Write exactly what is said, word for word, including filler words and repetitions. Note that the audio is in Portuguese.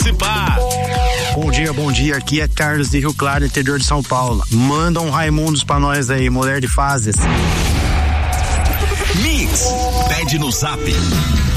participar. Bom dia, bom dia. Aqui é Carlos de Rio Claro, interior de São Paulo. Manda um Raimundos pra nós aí, mulher de fases. Mix, pede no zap